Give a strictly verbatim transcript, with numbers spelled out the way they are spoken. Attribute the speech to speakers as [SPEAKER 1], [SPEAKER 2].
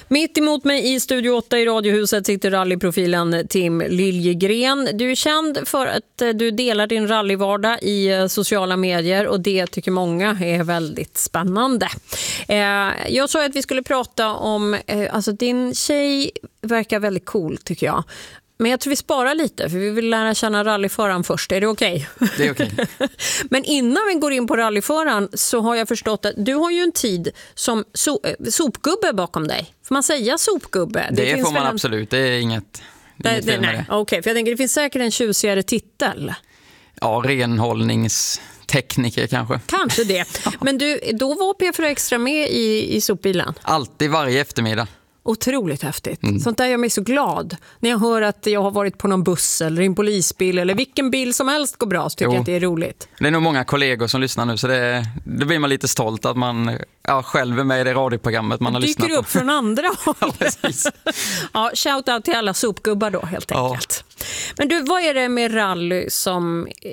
[SPEAKER 1] Mitt emot mig i Studio åtta i Radiohuset sitter rallyprofilen Tim Liljegren. Du är känd för att du delar din rallyvardag i sociala medier och det tycker många är väldigt spännande. Jag sa att vi skulle prata om, alltså din tjej verkar väldigt cool tycker jag. Men jag tror vi sparar lite för vi vill lära känna rallyföraren först. Är det okej?
[SPEAKER 2] Okay? Det är okej. Okay.
[SPEAKER 1] Men innan vi går in på rallyföraren så har jag förstått att du har ju en tid som so- sopgubbe bakom dig. Får man säga sopgubbe?
[SPEAKER 2] Det, det får man en... absolut. Det är inget, det är inget fel med det.
[SPEAKER 1] Okej, okay, för jag tänker det finns säkert en tjusigare titel.
[SPEAKER 2] Ja, renhållningstekniker kanske.
[SPEAKER 1] Kanske det. Men du, då var P fyra Extra med i, i sopbilen?
[SPEAKER 2] Alltid, varje eftermiddag.
[SPEAKER 1] Otroligt häftigt.
[SPEAKER 2] Mm.
[SPEAKER 1] Sånt där gör mig så glad. När jag hör att jag har varit på någon buss eller en polisbil eller vilken bil som helst går bra så tycker jo. jag att det är roligt.
[SPEAKER 2] Det är nog många kollegor som lyssnar nu så det, det blir man lite stolt att man ja, själv är med i det radioprogrammet man har lyssnat på.
[SPEAKER 1] Dyker upp från andra håll.
[SPEAKER 2] Ja, precis.
[SPEAKER 1] Ja, shout out till alla sopgubbar då helt enkelt. Ja. Men du, vad är det med rally som